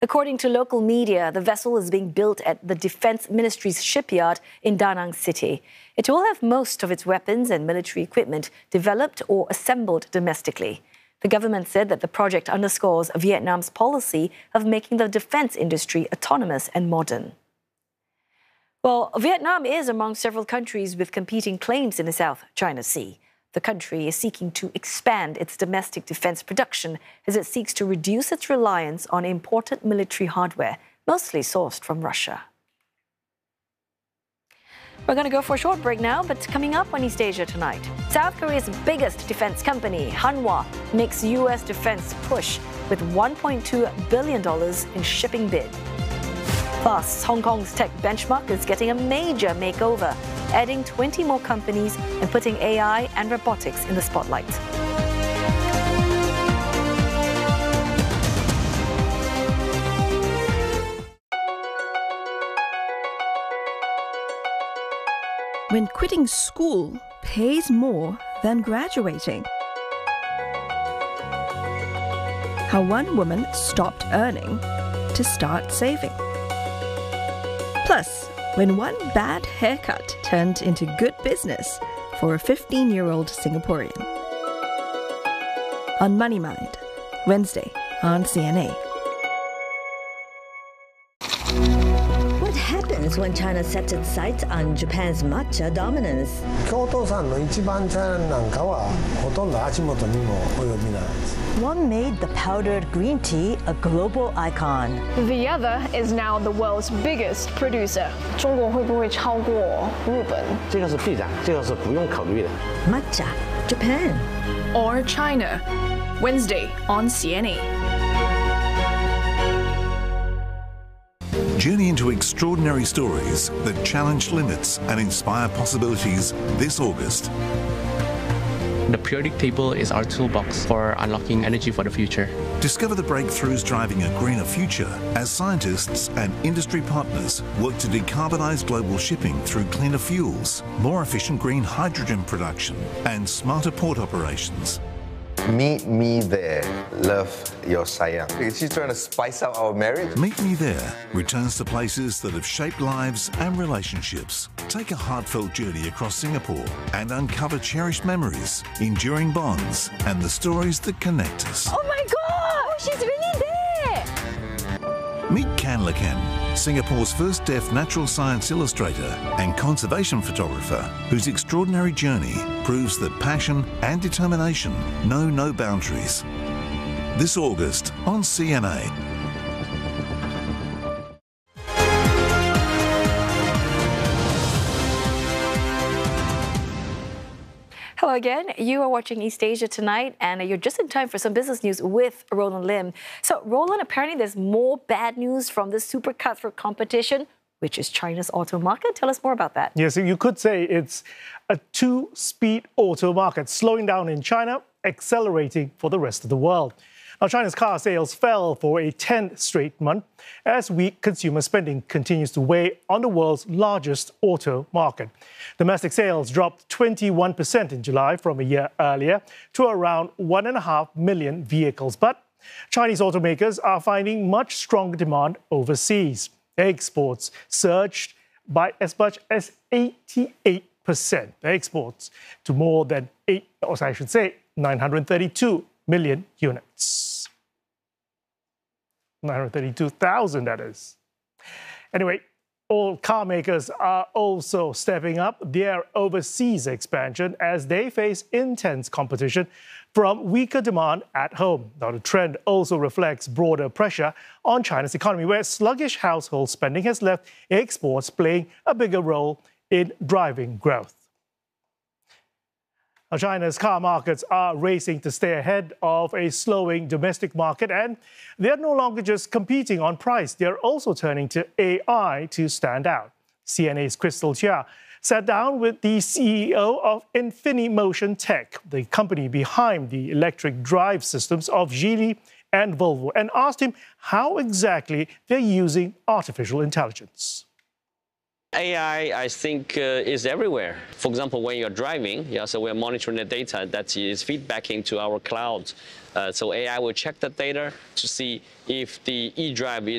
According to local media, the vessel is being built at the Defense Ministry's shipyard in Da Nang City. It will have most of its weapons and military equipment developed or assembled domestically. The government said that the project underscores Vietnam's policy of making the defense industry autonomous and modern. Well, Vietnam is among several countries with competing claims in the South China Sea. The country is seeking to expand its domestic defense production as it seeks to reduce its reliance on imported military hardware, mostly sourced from Russia. We're going to go for a short break now, but coming up on East Asia tonight, South Korea's biggest defense company, Hanwha, makes U.S. defense push with $1.2 billion in shipping bid. Plus, Hong Kong's tech benchmark is getting a major makeover, adding 20 more companies and putting AI and robotics in the spotlight. When quitting school pays more than graduating. How one woman stopped earning to start saving. Plus, when one bad haircut turned into good business for a 15-year-old Singaporean. On Money Mind, Wednesday on CNA. What happens when China sets its sights on Japan's matcha dominance? 京都産の一番茶なんかはほとんど足元にも及びない。 One made the powdered green tea a global icon. The other is now the world's biggest producer. 中国会不会超过日本？ 这个是必然，这个是不用考虑的。 Matcha, Japan. Or China? Wednesday on CNA. Journey into extraordinary stories that challenge limits and inspire possibilities this August. The periodic table is our toolbox for unlocking energy for the future. Discover the breakthroughs driving a greener future as scientists and industry partners work to decarbonize global shipping through cleaner fuels, more efficient green hydrogen production, and smarter port operations. Meet me there. Love your sayang. Is she trying to spice up our marriage? Meet Me There returns to places that have shaped lives and relationships. Take a heartfelt journey across Singapore and uncover cherished memories, enduring bonds, and the stories that connect us. Oh my God! She's really there! Meet Can Lakan, Singapore's first deaf natural science illustrator and conservation photographer, whose extraordinary journey proves that passion and determination know no boundaries. This August on CNA. Hello again. You are watching East Asia tonight, and you're just in time for some business news with Roland Lim. So, Roland, apparently there's more bad news from this super cutthroat competition, which is China's auto market. Tell us more about that. Yes, you could say it's a two-speed auto market, slowing down in China, accelerating for the rest of the world. Now, China's car sales fell for a 10th straight month as weak consumer spending continues to weigh on the world's largest auto market. Domestic sales dropped 21% in July from a year earlier to around 1.5 million vehicles. But Chinese automakers are finding much stronger demand overseas. Exports surged by as much as 88%. Exports to more than 932 million units. 932,000, that is. Anyway, all car makers are also stepping up their overseas expansion as they face intense competition from weaker demand at home. Now, the trend also reflects broader pressure on China's economy, where sluggish household spending has left exports playing a bigger role in driving growth. Now, China's car markets are racing to stay ahead of a slowing domestic market, and they're no longer just competing on price. They're also turning to AI to stand out. CNA's Crystal Chia sat down with the CEO of Infinimotion Tech, the company behind the electric drive systems of Geely and Volvo, and asked him how exactly they're using artificial intelligence. AI, I think, is everywhere. For example, when you're driving, so we're monitoring the data that is feedbacking to our cloud. So AI will check the data to see if the eDrive